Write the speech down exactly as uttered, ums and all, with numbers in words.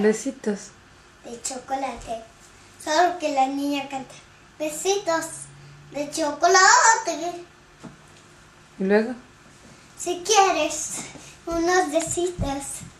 Besitos. De chocolate. Solo que la niña canta. Besitos de chocolate. ¿Y luego? Si quieres unos besitos